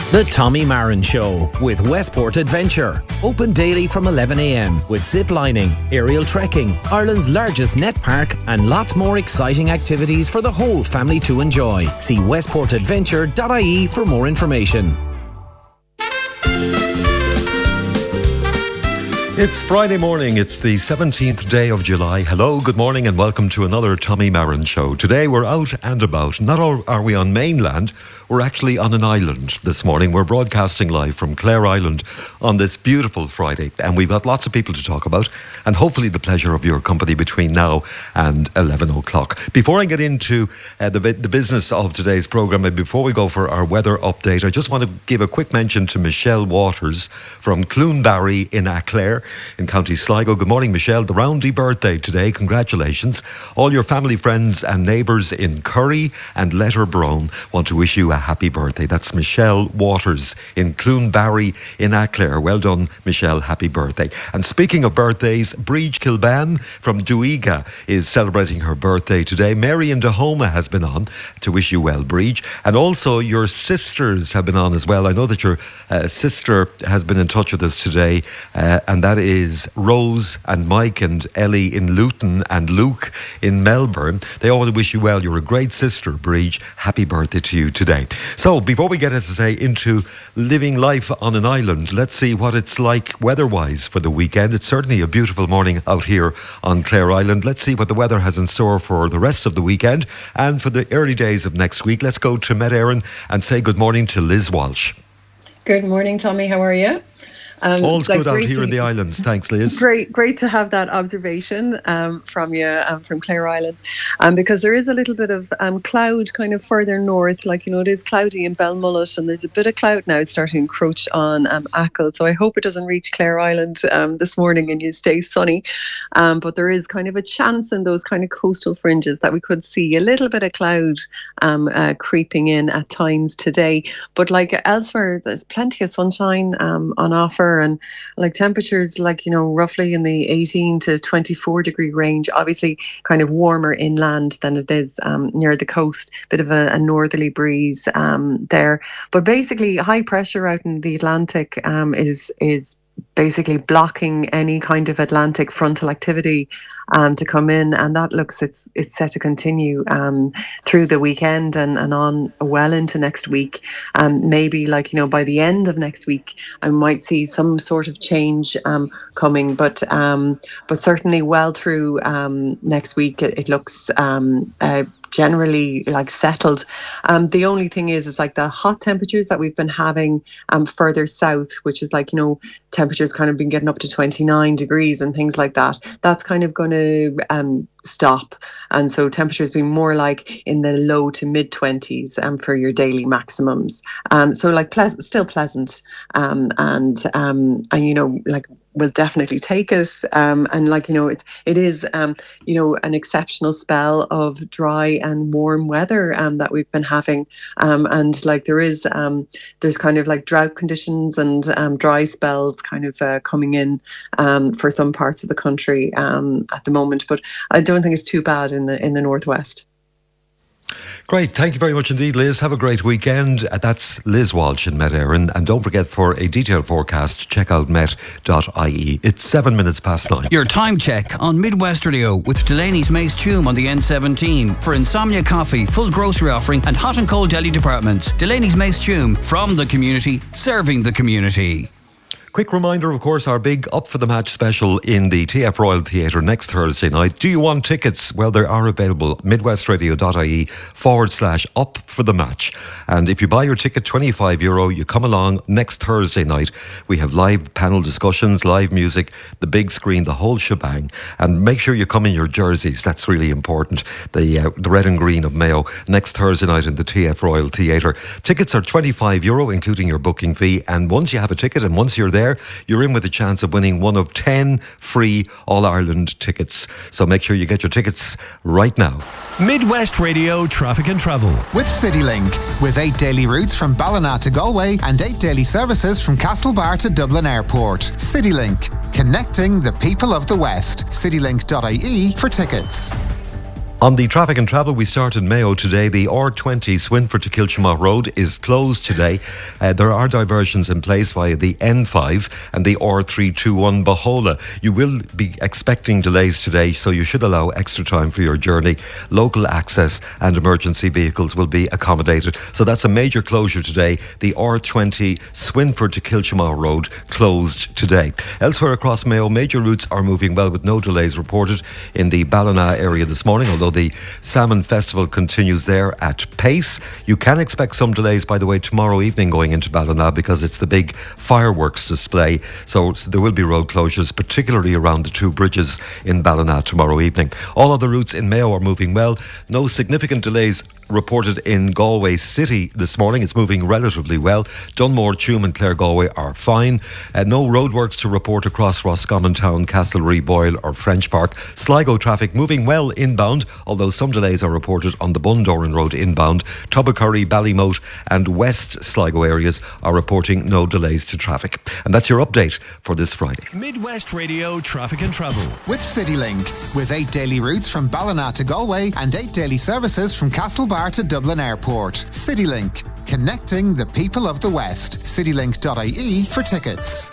The Tommy Marin Show with Westport Adventure. Open daily from 11 a.m. with zip lining, aerial trekking, Ireland's largest net park, and lots more exciting activities for the whole family to enjoy. See westportadventure.ie for more information. It's Friday morning, it's the 17th day of July. Hello, good morning and welcome to another Tommy Marin Show. Today we're out and about. Not are we on mainland, we're actually on an island this morning. We're broadcasting live from Clare Island on this beautiful Friday, and we've got lots of people to talk about and hopefully the pleasure of your company between now and 11 o'clock. Before I get into the business of today's programme and before we go for our weather update, I just want to give a quick mention to Michelle Waters from Cloonbarry in Clare in County Sligo. Good morning, Michelle. The roundy birthday today. Congratulations. All your family, friends and neighbours in Curry and Letterbrone want to wish you a happy birthday. That's Michelle Waters in Cloonbarry in Clare. Well done, Michelle. Happy birthday. And speaking of birthdays, Breege Kilban from Duiga is celebrating her birthday today. Mary in Dahoma has been on to wish you well, Breege. And also your sisters have been on as well. I know that your sister has been in touch with us today, and that is Rose and Mike and Ellie in Luton and Luke in Melbourne. They all want to wish you well. You're a great sister, Breege. Happy birthday to you today. So before we get, as I say, into living life on an island, let's see what it's like weather-wise for the weekend. It's certainly a beautiful morning out here on Clare Island. Let's see what the weather has in store for the rest of the weekend and for the early days of next week. Let's go to Met Éireann and say good morning to Liz Walsh. Good morning, Tommy. How are you? All's good out here in the islands. Thanks, Liz. Great to have that observation from you, from Clare Island, because there is a little bit of cloud kind of further north. Like, you know, it is cloudy in Belmullet, and there's a bit of cloud now starting to encroach on Achill. So I hope it doesn't reach Clare Island this morning and you stay sunny. But there is kind of a chance in those kind of coastal fringes that we could see a little bit of cloud creeping in at times today. But like elsewhere, there's plenty of sunshine on offer. And like temperatures, like, you know, roughly in the 18 to 24 degree range, obviously kind of warmer inland than it is near the coast, bit of a northerly breeze there. But basically high pressure out in the Atlantic is basically blocking any kind of Atlantic frontal activity to come in, and that looks it's set to continue through the weekend and on well into next week. Maybe, like, you know, by the end of next week I might see some sort of change coming, but certainly well through next week it looks generally like settled. The only thing is like the hot temperatures that we've been having further south, which is like, you know, temperatures kind of been getting up to 29 degrees and things like that. That's kind of going to stop, and so temperatures being more like in the low to mid 20s for your daily maximums. So like still pleasant, and you know, like will definitely take it, and like, you know, it is you know, an exceptional spell of dry and warm weather that we've been having, and like there's kind of like drought conditions and dry spells kind of coming in for some parts of the country at the moment, but I don't think it's too bad in the northwest. Great, thank you very much indeed, Liz. Have a great weekend. That's Liz Walsh in Met Éireann, and don't forget, for a detailed forecast, check out met.ie. It's 7 minutes past 9. Your time check on Midwest Radio with Delaney's Mace Tume on the N17 for insomnia coffee, full grocery offering and hot and cold deli departments. Delaney's Mace Tume, from the community, serving the community. Quick reminder, of course, our big Up for the Match special in the TF Royal Theatre next Thursday night. Do you want tickets? Well, they are available. midwestradio.ie/up for the match. And if you buy your ticket, €25, you come along next Thursday night. We have live panel discussions, live music, the big screen, the whole shebang. And make sure you come in your jerseys. That's really important. The red and green of Mayo next Thursday night in the TF Royal Theatre. Tickets are €25, including your booking fee. And once you have a ticket and once you're there, you're in with a chance of winning one of 10 free All-Ireland tickets. So make sure you get your tickets right now. Midwest Radio Traffic and Travel with CityLink, with 8 daily routes from Ballina to Galway and 8 daily services from Castlebar to Dublin Airport. CityLink, connecting the people of the West. CityLink.ie for tickets. On the traffic and travel, we start in Mayo today. The R20 Swinford to Kilchimagh Road is closed today. There are diversions in place via the N5 and the R321 Bahola. You will be expecting delays today, so you should allow extra time for your journey. Local access and emergency vehicles will be accommodated. So that's a major closure today. The R20 Swinford to Kilchimagh Road closed today. Elsewhere across Mayo, major routes are moving well with no delays reported in the Ballina area this morning, although the Salmon Festival continues there at pace. You can expect some delays, by the way, tomorrow evening going into Ballina because it's the big fireworks display. So there will be road closures, particularly around the two bridges in Ballina tomorrow evening. All other routes in Mayo are moving well. No significant delays reported in Galway City this morning. It's moving relatively well. Dunmore, Tuam and Clare Galway are fine. No roadworks to report across Roscommon Town, Castlereagh, Boyle or French Park. Sligo traffic moving well inbound, although some delays are reported on the Bundoran Road inbound. Tubbercurry, Ballymote and West Sligo areas are reporting no delays to traffic. And that's your update for this Friday. Midwest Radio Traffic and Travel. With CityLink, with 8 daily routes from Ballina to Galway and 8 daily services from Castlebar to Dublin Airport. CityLink, connecting the people of the West. Citylink.ie for tickets.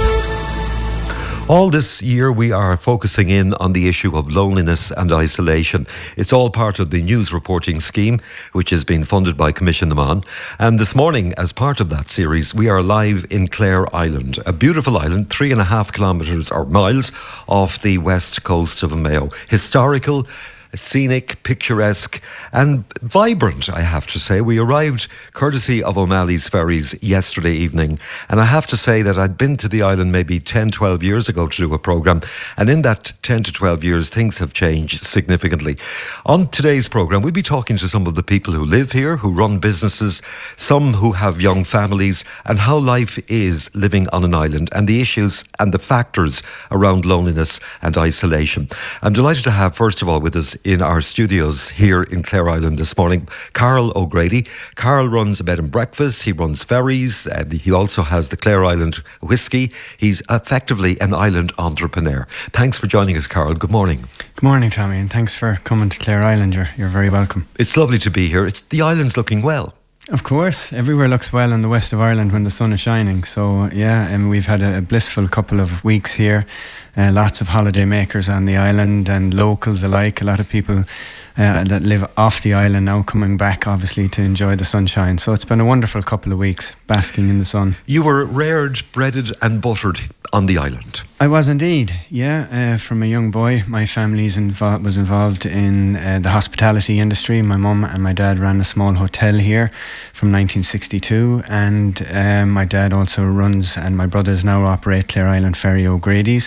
All this year we are focusing in on the issue of loneliness and isolation. It's all part of the news reporting scheme, which has been funded by Commission Naman. And this morning, as part of that series, we are live in Clare Island, a beautiful island, 3.5 kilometres or miles off the west coast of Mayo. Historical, scenic, picturesque and vibrant, I have to say. We arrived courtesy of O'Malley's Ferries yesterday evening, and I have to say that I'd been to the island maybe 10-12 years ago to do a programme, and in that 10 to 12 years things have changed significantly. On today's programme we'll be talking to some of the people who live here, who run businesses, some who have young families, and how life is living on an island and the issues and the factors around loneliness and isolation. I'm delighted to have, first of all, with us in our studios here in Clare Island this morning, Carl O'Grady. Carl runs a bed and breakfast, he runs ferries, he also has the Clare Island Whisky. He's effectively an island entrepreneur. Thanks for joining us, Carl. Good morning. Good morning, Tommy, and thanks for coming to Clare Island. You're very welcome. It's lovely to be here. The island's looking well. Of course, everywhere looks well in the west of Ireland when the sun is shining. So yeah, and we've had a blissful couple of weeks here. Lots of holiday makers on the island and locals alike. A lot of people that live off the island now coming back, obviously, to enjoy the sunshine. So it's been a wonderful couple of weeks basking in the sun. You were reared, breaded and buttered on the island. I was indeed, yeah. From a young boy, my family was involved in the hospitality industry. My mum and my dad ran a small hotel here from 1962, and my dad also runs, and my brothers now operate Clare Island Ferry O'Grady's.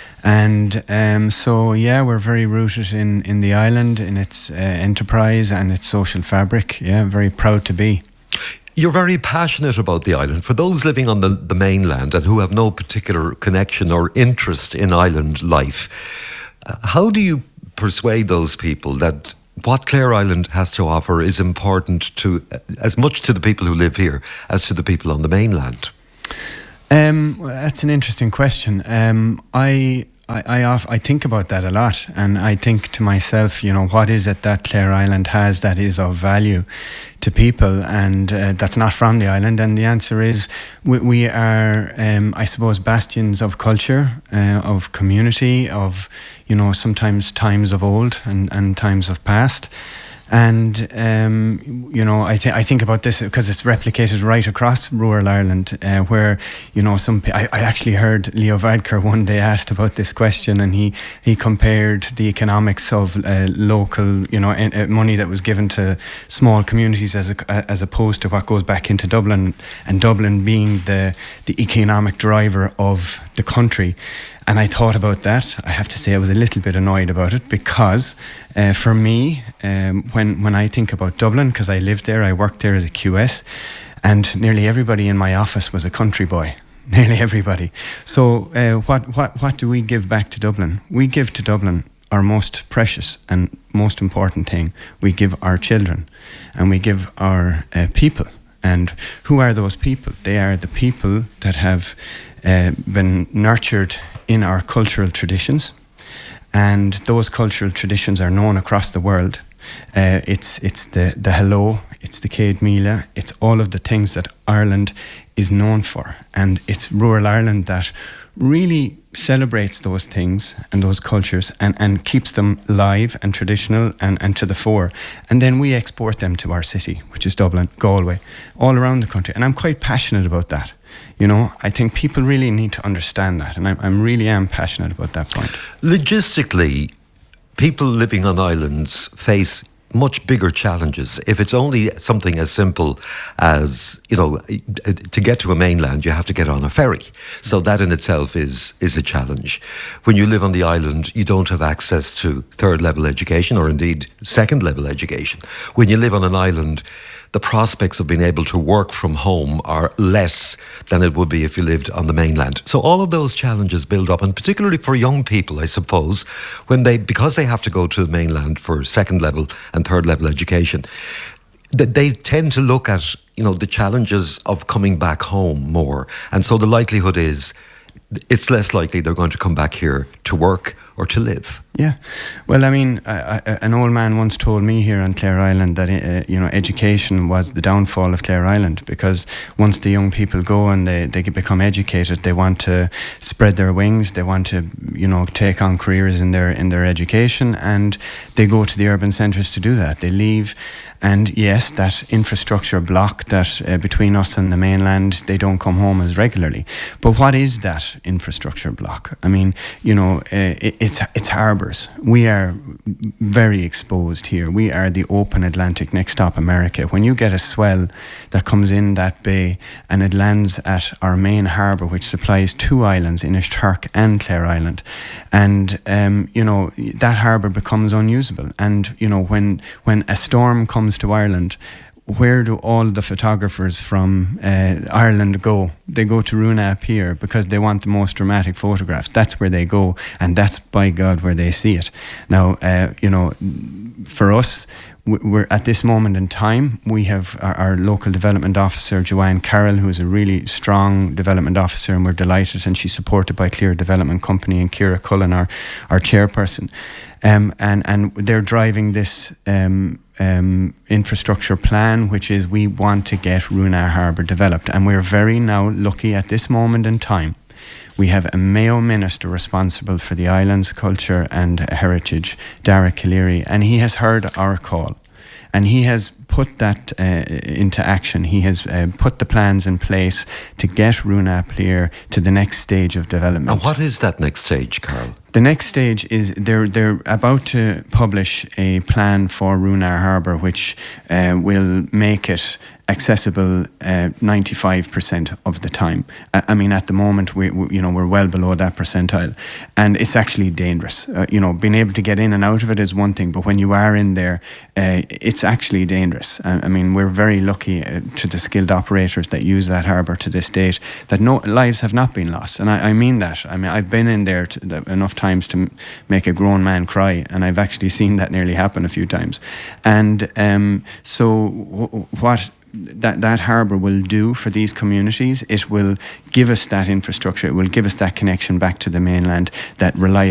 And so, yeah, we're very rooted in the island, in its enterprise and its social fabric. Yeah, very proud to be. You're very passionate about the island. For those living on the mainland and who have no particular connection or interest in island life, how do you persuade those people that what Clare Island has to offer is important to as much to the people who live here as to the people on the mainland? Well, that's an interesting question. I think about that a lot, and I think to myself, what is it that Clare Island has that is of value to people, and that's not from the island? And the answer is we are, I suppose, bastions of culture, of community, of sometimes times of old and times of past. And I think about this because it's replicated right across rural Ireland, where I actually heard Leo Varadkar one day asked about this question, and he compared the economics of local money that was given to small communities as opposed to what goes back into Dublin, and Dublin being the economic driver of the country. And I thought about that. I have to say I was a little bit annoyed about it because for me, when I think about Dublin, because I lived there, I worked there as a QS, and nearly everybody in my office was a country boy. Nearly everybody. So what do we give back to Dublin? We give to Dublin our most precious and most important thing. We give our children, and we give our people. And who are those people? They are the people that have been nurtured in our cultural traditions, and those cultural traditions are known across the world. It's the hello, it's the Céad Míle, it's all of the things that Ireland is known for, and it's rural Ireland that really celebrates those things and those cultures and keeps them live and traditional and to the fore. And then we export them to our city, which is Dublin, Galway, all around the country. And I'm quite passionate about that. You know, I think people really need to understand that, and I really am passionate about that point. Logistically, people living on islands face much bigger challenges. If it's only something as simple as, you know, to get to a mainland, you have to get on a ferry. So that in itself is a challenge. When you live on the island, you don't have access to third level education or indeed second level education. When you live on an island, the prospects of being able to work from home are less than it would be if you lived on the mainland. So all of those challenges build up, and particularly for young people, I suppose, because they have to go to the mainland for second level and third level education, they tend to look at, you know, the challenges of coming back home more. And so the likelihood is it's less likely they're going to come back here to work or to live. Yeah. Well, I mean, an old man once told me here on Clare Island that, you know, education was the downfall of Clare Island, because once the young people go and they become educated, they want to spread their wings, they want to, you know, take on careers in their education, and they go to the urban centres to do that. They leave. And yes, that infrastructure block that between us and the mainland, they don't come home as regularly. But what is that infrastructure block? I mean, you know, it's harbours. We are very exposed here. We are the open Atlantic, next stop America. When you get a swell that comes in that bay and it lands at our main harbour, which supplies two islands, Inishturk and Clare Island, and you know, that harbour becomes unusable. And you know, when a storm comes to Ireland, where do all the photographers from Ireland go? They go to Runa Pier because they want the most dramatic photographs. That's where they go, and that's, by God, where they see it. Now, you know, for us, we're at this moment in time, we have our local development officer, Joanne Carroll, who is a really strong development officer, and we're delighted, and she's supported by Clear Development Company and Ciara Cullen, our chairperson. And they're driving this infrastructure plan, which is we want to get Runa Harbour developed. And we're very now lucky at this moment in time. We have a Mayo minister responsible for the island's culture and heritage, Dara Calleary, and he has heard our call. And he has put that into action. He has put the plans in place to get Runa Pier to the next stage of development. And what is that next stage, Carl? The next stage is they're about to publish a plan for Runa Harbour, which will make it accessible 95% of the time. I mean, at the moment, we're well below that percentile, and it's actually dangerous. You know, being able to get in and out of it is one thing, but when you are in there, it's actually dangerous. I mean, we're very lucky to the skilled operators that use that harbour to this date that no lives have not been lost, and I mean that. I mean, I've been in there enough times to make a grown man cry, and I've actually seen that nearly happen a few times. And so what that harbour will do for these communities, it will give us that infrastructure, it will give us that connection back to the mainland, that reliability.